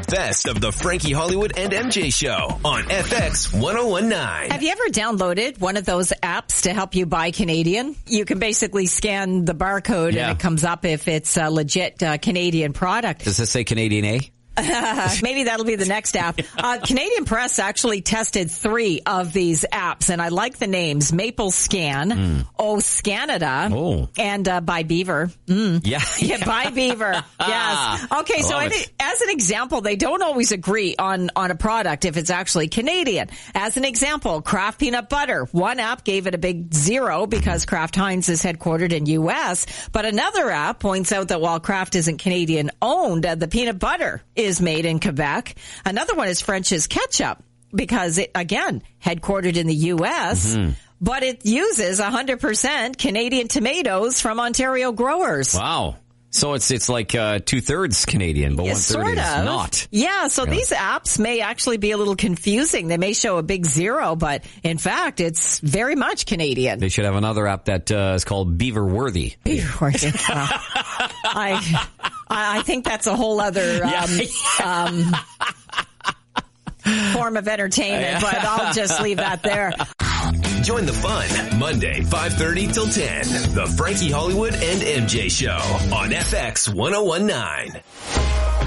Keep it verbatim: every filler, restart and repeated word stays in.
best of the Frankie Hollywood and M J Show on F X one oh one nine. Have you ever downloaded one of those apps to help you buy Canadian? You can basically scan the barcode Yeah. and it comes up if it's a legit uh, Canadian product. Does this say Canadian A? Maybe that'll be the next app. Uh, Canadian Press actually tested three of these apps, and I like the names: Maple Scan, mm. Oh Scanada, oh. and uh, Buy Beaver. Mm. Yeah, yeah, Buy Beaver. Yes. Okay, so any, as an example, they don't always agree on on a product if it's actually Canadian. As an example, Kraft Peanut Butter. One app gave it a big zero because Kraft Heinz is headquartered in U S, but another app points out that while Kraft isn't Canadian owned, uh, the peanut butter is made in Quebec. Another one is French's Ketchup because it, again, headquartered in the U S, mm-hmm. but it uses one hundred percent Canadian tomatoes from Ontario growers. Wow. So it's it's like uh, two-thirds Canadian, but yeah, one-third sort is of. not. Yeah, so yeah. these apps may actually be a little confusing. They may show a big zero, but in fact, it's very much Canadian. They should have another app that uh, is called Beaver Worthy. Beaver Worthy. Well, I, I think that's a whole other um, um, form of entertainment, but I'll just leave that there. Join the fun Monday, five thirty till ten. The Frankie Hollywood and M J Show on F X one oh one nine.